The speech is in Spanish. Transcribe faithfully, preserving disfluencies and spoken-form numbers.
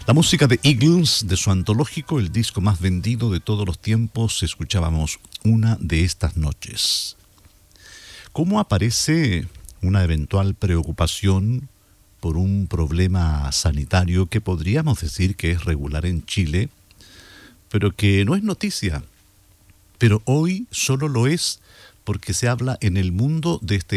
La música de Eagles, de su antológico, el disco más vendido de todos los tiempos, escuchábamos Una de estas noches. ¿Cómo aparece una eventual preocupación por un problema sanitario que podríamos decir que es regular en Chile, pero que no es noticia? Pero hoy solo lo es porque se habla en el mundo de este